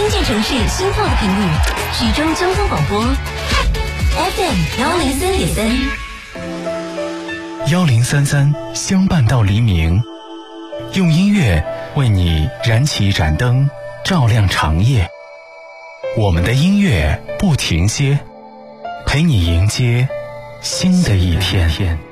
近城市心跳的频率，徐州交通广播 FM1033，1033相伴到黎明，用音乐为你燃起一盏灯，照亮长夜。我们的音乐不停歇，陪你迎接新的一天。